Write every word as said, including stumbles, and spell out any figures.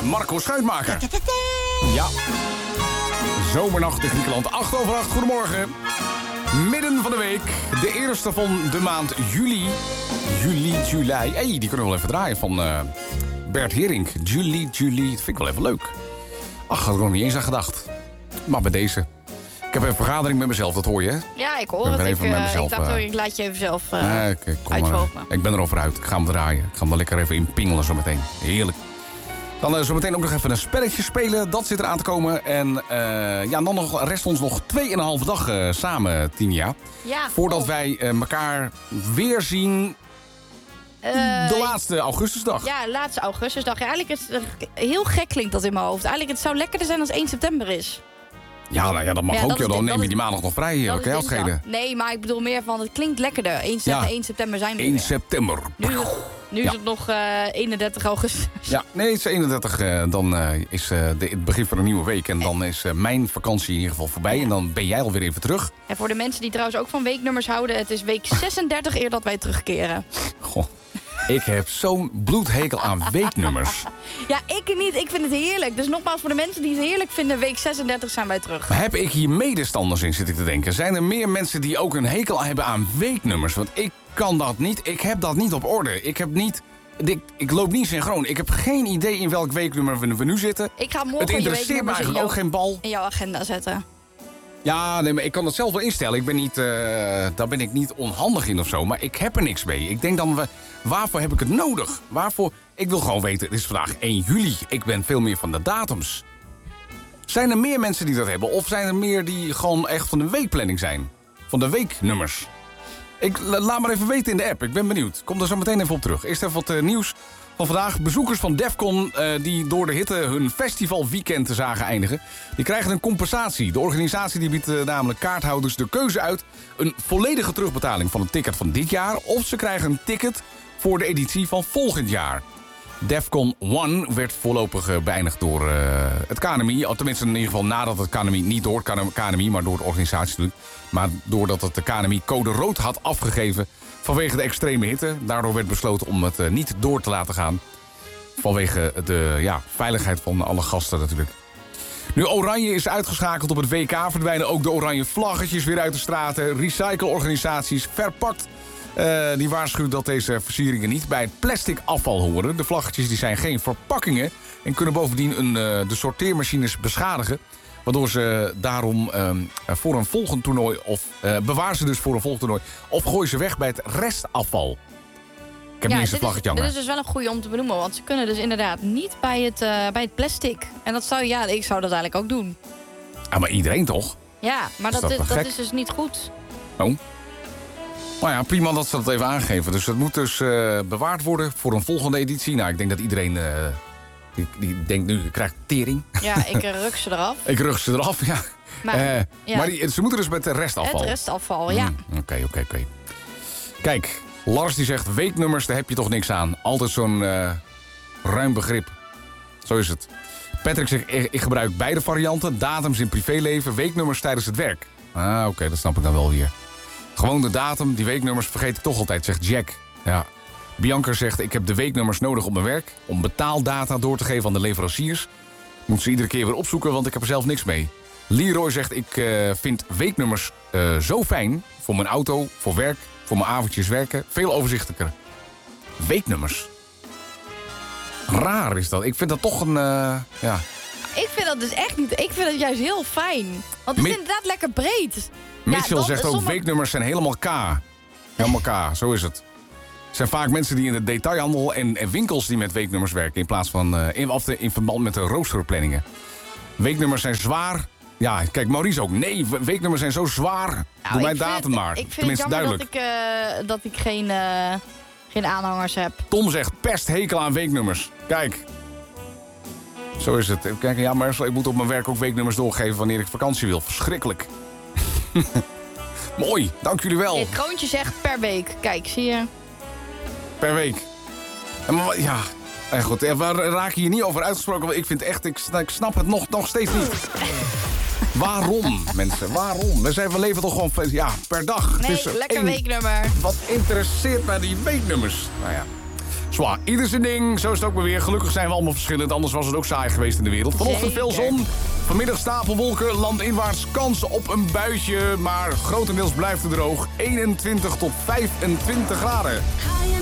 Marco Schuitmaker. Ja. Zomernacht in Griekenland, acht over acht. Goedemorgen. Midden van de week, de eerste van de maand juli. Juli, juli. Hé, hey, die kunnen we wel even draaien van uh, Bert Herink. Juli, juli. Dat vind ik wel even leuk. Ach, had ik nog niet eens aan gedacht. Maar bij deze. Ik heb een vergadering met mezelf, dat hoor je, hè? Ja, ik hoor ik het. Ik, uh, mezelf, ik dacht, uh, ik laat je even zelf uh, uh, okay, uitvogelen. Ik ben erover uit. Ik ga hem draaien. Ik ga hem er lekker even in pingelen zometeen. Heerlijk. Dan uh, zometeen ook nog even een spelletje spelen. Dat zit er aan te komen. En uh, ja, dan nog, rest ons nog tweeënhalve dag uh, samen, Tinia. Ja. Voordat wij uh, elkaar weer zien... Uh, de laatste augustusdag. Ja, laatste augustusdag. Ja, eigenlijk is het heel gek klinkt dat in mijn hoofd. Eigenlijk het zou lekkerder zijn als één september is. Ja, nou ja, dat mag ja, ook. Dat ja, dan neem je die maandag nog vrij. Dat kan je schelen. Nee, maar ik bedoel meer van, het klinkt lekkerder. één september zijn we één september. Nu, nu is ja. het nog uh, eenendertig augustus. Ja, nee, het is eenendertig. Uh, dan uh, is uh, de, het begin van een nieuwe week. En dan is uh, mijn vakantie in ieder geval voorbij. Ja. En dan ben jij alweer even terug. En voor de mensen die trouwens ook van weeknummers houden... het is week zesendertig eer dat wij terugkeren. Goh. Ik heb zo'n bloedhekel aan weeknummers. Ja, ik niet. Ik vind het heerlijk. Dus nogmaals, voor de mensen die het heerlijk vinden... week zesendertig zijn wij terug. Heb ik hier medestanders in, zit ik te denken? Zijn er meer mensen die ook een hekel hebben aan weeknummers? Want ik kan dat niet. Ik heb dat niet op orde. Ik heb niet... Ik, ik loop niet synchroon. Ik heb geen idee in welk weeknummer we, we nu zitten. Ik ga morgen het interesseert me eigenlijk ook geen bal. In jouw agenda zetten. Ja, nee, maar ik kan dat zelf wel instellen. Ik ben niet, uh, daar ben ik niet onhandig in of zo. Maar ik heb er niks mee. Ik denk dan, we, waarvoor heb ik het nodig? Waarvoor? Ik wil gewoon weten, het is vandaag één juli. Ik ben veel meer van de datums. Zijn er meer mensen die dat hebben? Of zijn er meer die gewoon echt van de weekplanning zijn? Van de weeknummers? Ik, laat maar even weten in de app. Ik ben benieuwd. Kom er zo meteen even op terug. Eerst even wat uh, nieuws van vandaag. Bezoekers van Defcon uh, die door de hitte hun festivalweekend zagen eindigen... die krijgen een compensatie. De organisatie die biedt uh, namelijk kaarthouders de keuze uit... een volledige terugbetaling van het ticket van dit jaar... of ze krijgen een ticket voor de editie van volgend jaar. Defcon één werd voorlopig uh, beëindigd door uh, het K N M I. Tenminste, in ieder geval nadat het K N M I, niet door het K N M I... maar door de organisatie natuurlijk. Maar doordat het de K N M I code rood had afgegeven... vanwege de extreme hitte. Daardoor werd besloten om het uh, niet door te laten gaan. Vanwege de ja, veiligheid van alle gasten natuurlijk. Nu Oranje is uitgeschakeld op het W K... verdwijnen ook de oranje vlaggetjes weer uit de straten. Recycleorganisaties verpakt... Uh, die waarschuwt dat deze versieringen niet bij het plastic afval horen. De vlaggetjes die zijn geen verpakkingen... en kunnen bovendien een, uh, de sorteermachines beschadigen... waardoor ze daarom uh, voor een volgend toernooi... of uh, bewaar ze dus voor een volgend toernooi... of gooi ze weg bij het restafval. Ik heb ja, niet eens een vlaggetje hangen. Dit is dus wel een goede om te benoemen... want ze kunnen dus inderdaad niet bij het, uh, bij het plastic. En dat zou, ja, ik zou dat eigenlijk ook doen. Ah, maar iedereen toch? Ja, maar is dat, dat, is, dat is dus niet goed. Oh. Nou ja, prima dat ze dat even aangeven. Dus dat moet dus uh, bewaard worden voor een volgende editie. Nou, ik denk dat iedereen... Uh, die, die denkt nu, je krijgt tering. Ja, ik ruk ze eraf. ik rug ze eraf, ja. Maar, uh, ja. maar die, ze moeten dus met het restafval. Het restafval, ja. Oké, oké, oké. Kijk, Lars die zegt, weeknummers, daar heb je toch niks aan. Altijd zo'n uh, ruim begrip. Zo is het. Patrick zegt, ik, ik gebruik beide varianten. Datums in privéleven, weeknummers tijdens het werk. Ah, oké, okay, dat snap ik dan wel weer. Gewoon de datum, die weeknummers vergeet ik toch altijd, zegt Jack. Ja. Bianca zegt, ik heb de weeknummers nodig op mijn werk... om betaaldata door te geven aan de leveranciers. Moet ze iedere keer weer opzoeken, want ik heb er zelf niks mee. Leroy zegt, ik uh, vind weeknummers uh, zo fijn... voor mijn auto, voor werk, voor mijn avondjes werken. Veel overzichtelijker. Weeknummers. Raar is dat. Ik vind dat toch een... Uh, ja. Ik vind dat dus echt niet... Ik vind het juist heel fijn. Want het is Mi- inderdaad lekker breed. Mitchell ja, zegt ook, sommige... weeknummers zijn helemaal K. Helemaal K, zo is het. Er zijn vaak mensen die in de detailhandel en, en winkels die met weeknummers werken... in plaats van uh, in, of de, in verband met de roosterplanningen. Weeknummers zijn zwaar. Ja, kijk, Maurice ook. Nee, weeknummers zijn zo zwaar. Nou, Doe mijn datum het, maar. Ik vind Tenminste, het jammer duidelijk. dat ik, uh, dat ik geen, uh, geen aanhangers heb. Tom zegt, pesthekel aan weeknummers. Kijk. Zo is het. Kijk, ja, maar ik moet op mijn werk ook weeknummers doorgeven wanneer ik vakantie wil. Verschrikkelijk. Mooi, dank jullie wel. Het kroontje zegt per week. Kijk, zie je? Per week. Ja, eh, goed. We raken hier niet over uitgesproken. Ik vind echt, ik, ik snap het nog, nog steeds niet. Waarom, mensen? Waarom? We, zijn, we leven toch gewoon ja, per dag. Nee, het is lekker één, weeknummer. Wat interesseert mij die weeknummers? Nou ja. Zwaar, ieder zijn ding. Zo is het ook maar weer. Gelukkig zijn we allemaal verschillend. Anders was het ook saai geweest in de wereld. Vanochtend veel zon. Vanmiddag stapelwolken. Landinwaarts kans op een buitje. Maar grotendeels blijft het droog. eenentwintig tot vijfentwintig graden.